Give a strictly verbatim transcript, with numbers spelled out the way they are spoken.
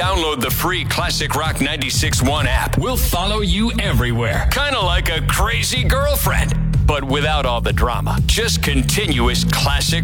download the free Classic Rock ninety-six point one app. We'll follow you everywhere. Kind of like a crazy girlfriend, but without all the drama. Just continuous classic